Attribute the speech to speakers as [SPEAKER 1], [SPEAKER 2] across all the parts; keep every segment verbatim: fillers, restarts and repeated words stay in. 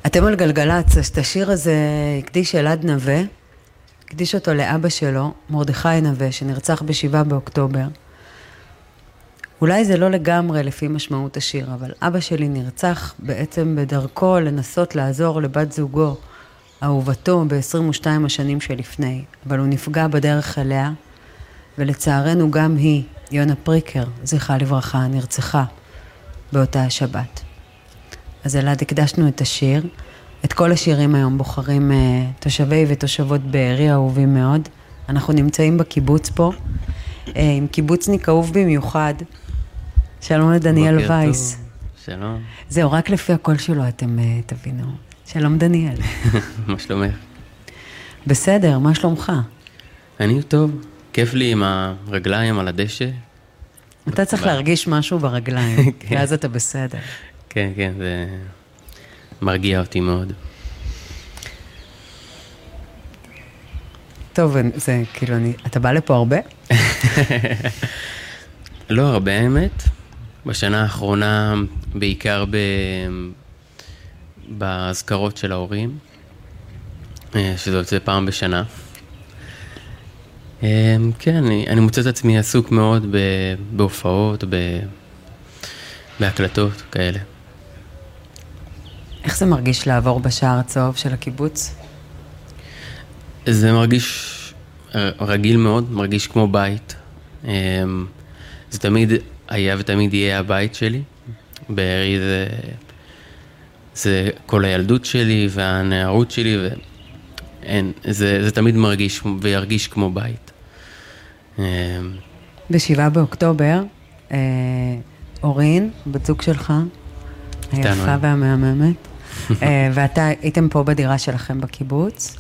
[SPEAKER 1] אתם על גלגלצ, את השיר הזה הקדיש אלעד נווה, הקדיש אותו לאבא שלו, מרדכי נווה, שנרצח בשבעה באוקטובר. אולי זה לא לגמרי לפי משמעות השיר, אבל אבא שלי נרצח בעצם בדרכו לנסות לעזור לבת זוגו, אהובתו ב-עשרים ושתיים השנים שלפני, אבל הוא נפגע בדרך אליה, ולצערנו גם היא, יונה פריקר, זכרה לברכה, נרצחה באותה השבת. אז אלעד הקדשנו את השיר, את כל השירים היום בוחרים אה, תושבי ותושבות בארי אהובים מאוד. אנחנו נמצאים בקיבוץ פה, אה, עם קיבוצניק אהוב במיוחד. שלום לדניאל וייס.
[SPEAKER 2] שלום.
[SPEAKER 1] זהו, רק לפי הקול שלו אתם אה, תבינו. שלום דניאל.
[SPEAKER 2] מה שלומך?
[SPEAKER 1] בסדר, מה שלומך?
[SPEAKER 2] אני טוב, כיף לי עם הרגליים על הדשא.
[SPEAKER 1] אתה צריך להרגיש משהו ברגליים, ואז אתה בסדר.
[SPEAKER 2] כן, כן, זה מרגיע אותי מאוד.
[SPEAKER 1] טוב, זה כאילו, אני, אתה בא לפה הרבה?
[SPEAKER 2] לא הרבה, האמת. בשנה האחרונה, בעיקר ב... בהזכרות של ההורים, שזה יוצא פעם בשנה. כן, אני, אני מוצא את עצמי עסוק מאוד בהופעות, בהקלטות כאלה.
[SPEAKER 1] איך זה מרגיש לעבור בשער הצהוב של הקיבוץ?
[SPEAKER 2] זה מרגיש רגיל מאוד, מרגיש כמו בית. זה תמיד היה ותמיד יהיה הבית שלי. בארי זה, זה כל הילדות שלי והנערות שלי, ואין, זה, זה תמיד מרגיש וירגיש כמו בית.
[SPEAKER 1] בשבעה באוקטובר, אורין, בת זוג שלך, היפה והמהממת, ואתה הייתם פה בדירה שלכם בקיבוץ.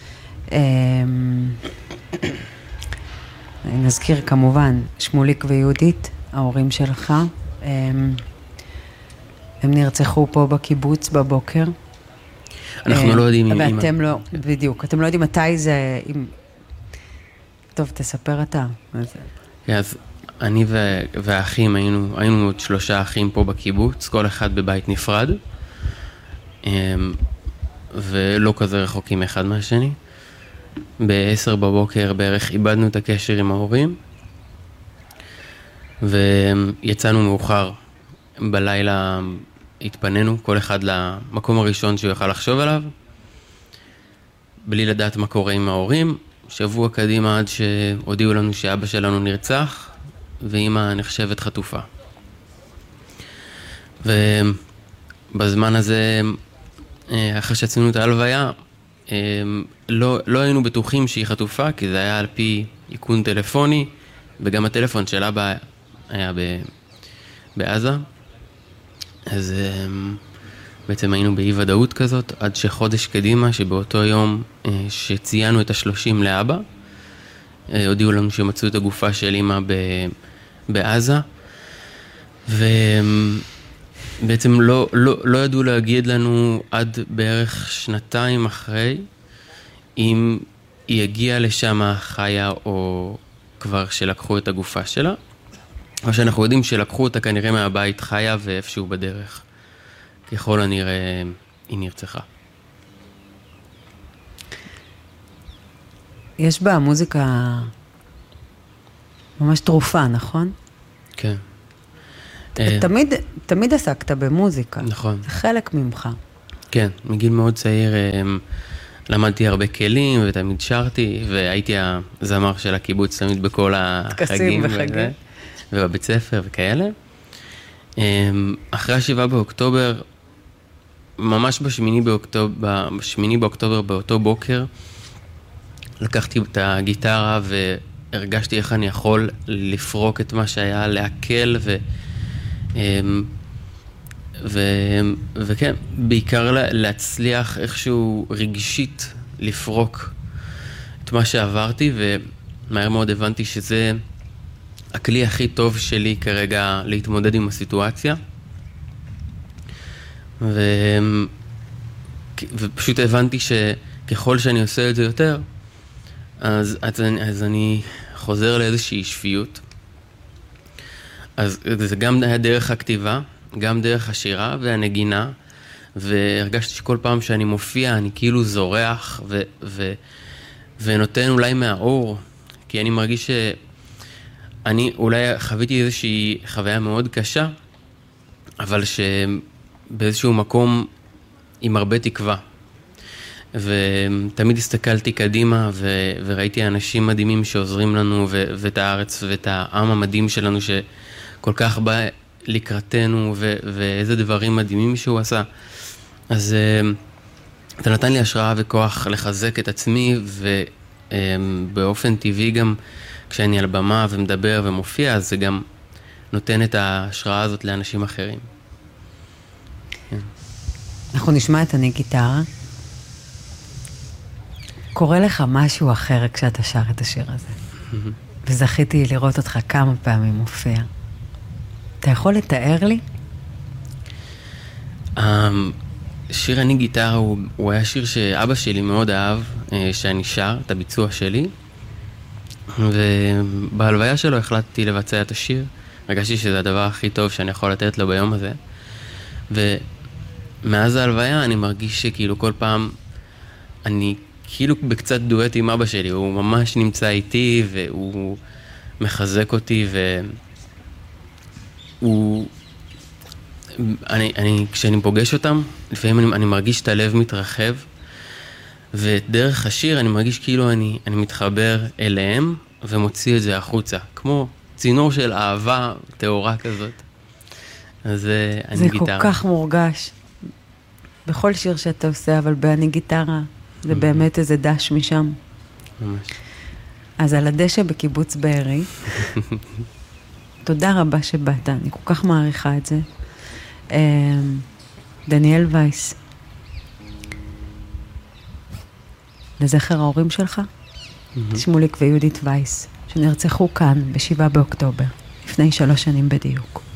[SPEAKER 1] נזכיר כמובן, שמוליק ויהודית, ההורים שלך, הם נרצחו פה בקיבוץ בבוקר.
[SPEAKER 2] אנחנו לא יודעים...
[SPEAKER 1] ואתם לא, בדיוק, אתם לא יודעים מתי זה... טוב, תספר אתה.
[SPEAKER 2] אז אני והאחים, היינו, היינו עוד שלושה אחים פה בקיבוץ, כל אחד בבית נפרד, ולא כזה רחוקים אחד מהשני. בעשר בבוקר בערך איבדנו את הקשר עם ההורים, ויצאנו מאוחר. בלילה התפנינו, כל אחד למקום הראשון שהוא יוכל לחשוב עליו, בלי לדעת מה קורה עם ההורים. שבוע קדימה עד שהודיעו לנו שאבא שלנו נרצח, ואמא נחשבת חטופה. ובזמן הזה, אחרי שעשינו את ההלוויה, לא, לא היינו בטוחים שהיא חטופה, כי זה היה על פי איכון טלפוני, וגם הטלפון של אבא היה ב, בעזה. אז בעצם היינו באי ודאות כזאת, עד שחודש קדימה, שבאותו יום שציינו את השלושים לאבא, הודיעו לנו שמצאו את הגופה של אמא ב, בעזה, ובעצם לא, לא, לא ידעו להגיד לנו עד בערך שנתיים אחרי, אם היא הגיעה לשם חיה או כבר שלקחו את הגופה שלה, או שאנחנו יודעים שלקחו אותה כנראה מהבית חיה ואיפשהו בדרך. ככל הנראה היא נרצחה.
[SPEAKER 1] יש בה מוזיקה ממש תרופה, נכון?
[SPEAKER 2] כן.
[SPEAKER 1] תמיד, תמיד עסקת במוזיקה.
[SPEAKER 2] נכון.
[SPEAKER 1] זה חלק ממך.
[SPEAKER 2] כן, מגיל מאוד צעיר למדתי הרבה כלים ותמיד שרתי, והייתי הזמר של הקיבוץ תמיד בכל החגים.
[SPEAKER 1] וחגים.
[SPEAKER 2] ובבית ספר וכאלה. אחרי השבעה באוקטובר, ממש בשמיני באוקטובר, בשמיני באוקטובר באותו בוקר, לקחתי את הגיטרה והרגשתי איך אני יכול לפרוק את מה שהיה, להקל ו... ו... וכן, בעיקר להצליח איכשהו רגשית לפרוק את מה שעברתי, ומהר מאוד הבנתי שזה הכלי הכי טוב שלי כרגע להתמודד עם הסיטואציה. ו... ופשוט הבנתי שככל שאני עושה את זה יותר, אז, אז, אני, אז אני חוזר לאיזושהי שפיות. אז זה גם היה דרך הכתיבה, גם דרך השירה והנגינה, והרגשתי שכל פעם שאני מופיע, אני כאילו זורח, ו- ו- ונותן אולי מהאור, כי אני מרגיש שאני אולי חוויתי איזושהי חוויה מאוד קשה, אבל שבאיזשהו מקום עם הרבה תקווה. ותמיד הסתכלתי קדימה ו- וראיתי אנשים מדהימים שעוזרים לנו ו- ואת הארץ ואת העם המדהים שלנו שכל כך בא לקראתנו ו- ואיזה דברים מדהימים שהוא עשה. אז זה נתן לי השראה וכוח לחזק את עצמי, ובאופן טבעי גם כשאני על במה ומדבר ומופיע, אז זה גם נותן את ההשראה הזאת לאנשים אחרים.
[SPEAKER 1] אנחנו נשמע את אני גיטרה. קורה לך משהו אחר כשאתה שר את השיר הזה. וזכיתי לראות אותך כמה פעמים מופיע. אתה יכול לתאר לי?
[SPEAKER 2] שיר אני גיטרה הוא, הוא היה שיר שאבא שלי מאוד אהב, שאני שר את הביצוע שלי. ובהלוויה שלו החלטתי לבצע את השיר. הרגשתי שזה הדבר הכי טוב שאני יכול לתת לו ביום הזה. ומאז ההלוויה אני מרגיש שכאילו כל פעם אני כאילו בקצת דואט עם אבא שלי. הוא ממש נמצא איתי והוא מחזק אותי והוא... אני, אני, כשאני פוגש אותם, לפעמים אני, אני מרגיש את הלב מתרחב, ודרך השיר אני מרגיש כאילו אני, אני מתחבר אליהם ומוציא את זה החוצה, כמו צינור של אהבה תאורה כזאת. אז אני
[SPEAKER 1] זה
[SPEAKER 2] גיטרה.
[SPEAKER 1] כל כך מורגש. בכל שיר שאתה עושה, אבל באני גיטרה, זה באמת איזה דש משם.
[SPEAKER 2] ממש.
[SPEAKER 1] אז על הדשא בקיבוץ בארי, תודה רבה שבאת, אני כל כך מעריכה את זה. דניאל וייס, לזכר ההורים שלך, שמוליק ויהודית וייס, שנרצחו כאן בשבעה באוקטובר, לפני שלוש שנים בדיוק.